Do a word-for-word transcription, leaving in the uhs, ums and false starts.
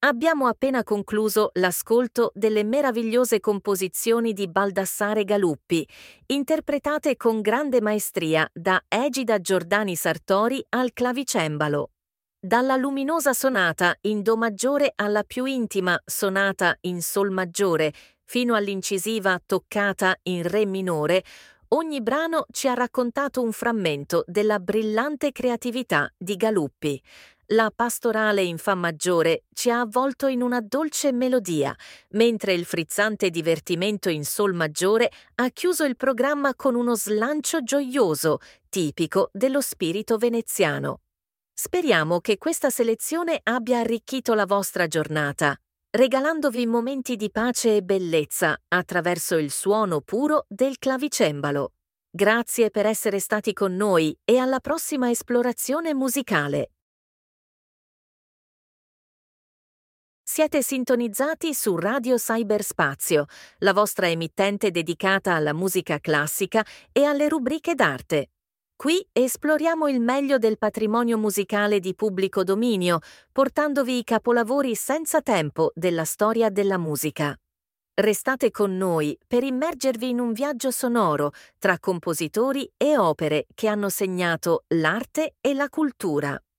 Abbiamo appena concluso l'ascolto delle meravigliose composizioni di Baldassare Galuppi, interpretate con grande maestria da Egida Giordani Sartori al clavicembalo. Dalla luminosa sonata in Do maggiore alla più intima sonata in Sol maggiore, fino all'incisiva toccata in Re minore, ogni brano ci ha raccontato un frammento della brillante creatività di Galuppi. La pastorale in Fa maggiore ci ha avvolto in una dolce melodia, mentre il frizzante divertimento in Sol maggiore ha chiuso il programma con uno slancio gioioso, tipico dello spirito veneziano. Speriamo che questa selezione abbia arricchito la vostra giornata, regalandovi momenti di pace e bellezza attraverso il suono puro del clavicembalo. Grazie per essere stati con noi e alla prossima esplorazione musicale. Siete sintonizzati su Radio Cyberspazio, la vostra emittente dedicata alla musica classica e alle rubriche d'arte. Qui esploriamo il meglio del patrimonio musicale di pubblico dominio, portandovi i capolavori senza tempo della storia della musica. Restate con noi per immergervi in un viaggio sonoro tra compositori e opere che hanno segnato l'arte e la cultura.